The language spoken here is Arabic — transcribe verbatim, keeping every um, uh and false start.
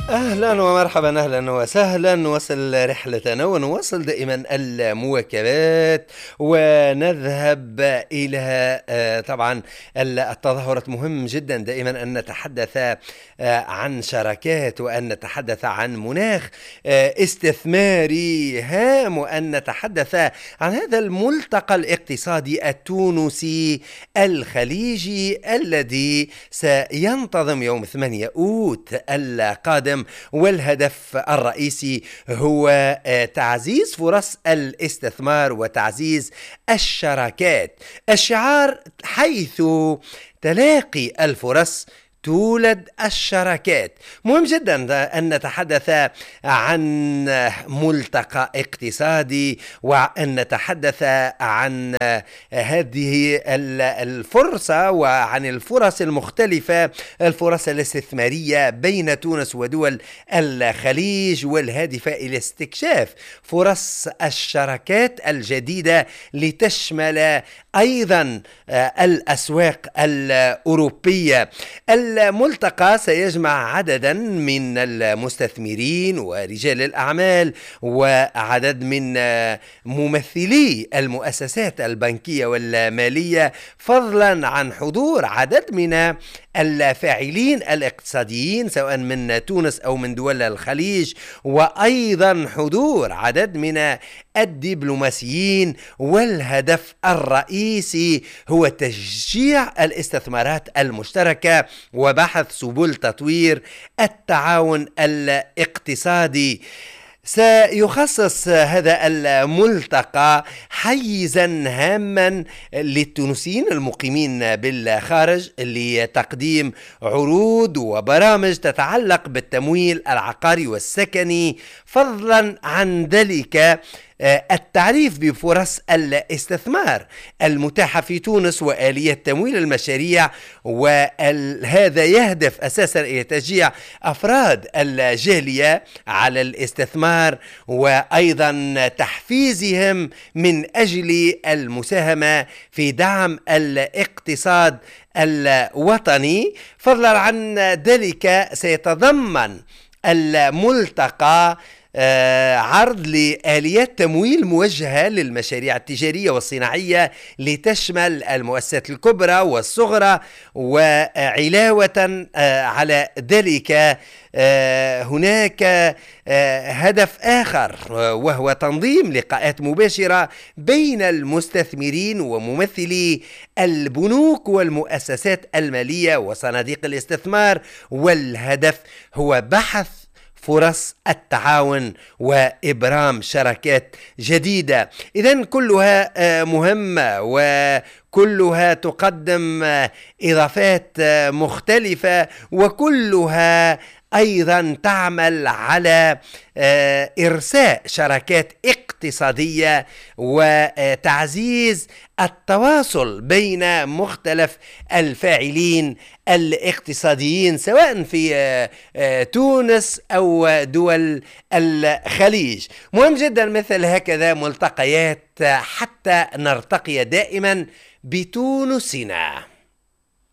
أهلا ومرحبا، أهلا وسهلا. نواصل رحلتنا ونواصل دائما المواكبات ونذهب إلى آه، طبعا التظاهرات. مهم جدا دائما أن نتحدث آه، عن شراكات، وأن نتحدث عن مناخ آه، استثماري هام، وأن نتحدث عن هذا الملتقى الاقتصادي التونسي الخليجي الذي سينتظم يوم ثمانية أوت القادم. والهدف الرئيسي هو تعزيز فرص الاستثمار وتعزيز الشراكات. الشعار: حيث تلاقي الفرص تولد الشراكات. مهم جدا أن نتحدث عن ملتقى اقتصادي، وأن نتحدث عن هذه الفرصة وعن الفرص المختلفة، الفرص الاستثمارية بين تونس ودول الخليج، والهادفة إلى استكشاف فرص الشراكات الجديدة لتشمل أيضا الأسواق الأوروبية. الملتقى سيجمع عددا من المستثمرين ورجال الأعمال وعدد من ممثلي المؤسسات البنكية والمالية، فضلا عن حضور عدد من الفاعلين الاقتصاديين سواء من تونس أو من دول الخليج، وأيضا حضور عدد من الدبلوماسيين. والهدف الرئيسي هو تشجيع الاستثمارات المشتركة وبحث سبل تطوير التعاون الاقتصادي. سيخصص هذا الملتقى حيزا هاما للتونسيين المقيمين بالخارج لتقديم عروض وبرامج تتعلق بالتمويل العقاري والسكني، فضلا عن ذلك التعريف بفرص الاستثمار المتاحة في تونس وآلية تمويل المشاريع. وهذا يهدف أساسا إلى تشجيع أفراد الجالية على الاستثمار، وأيضا تحفيزهم من أجل المساهمة في دعم الاقتصاد الوطني. فضلا عن ذلك سيتضمن الملتقى آه عرض لآليات تمويل موجهة للمشاريع التجارية والصناعية لتشمل المؤسسات الكبرى والصغرى. وعلاوة آه على ذلك آه هناك آه هدف آخر، وهو تنظيم لقاءات مباشرة بين المستثمرين وممثلي البنوك والمؤسسات المالية وصناديق الاستثمار. والهدف هو بحث فرص التعاون وإبرام شراكات جديدة. إذن كلها مهمة وكلها تقدم إضافات مختلفة، وكلها أيضا تعمل على إرساء شراكات اقتصادية وتعزيز التواصل بين مختلف الفاعلين الاقتصاديين سواء في تونس أو دول الخليج. مهم جدا مثل هكذا ملتقيات حتى نرتقي دائما بتونسنا.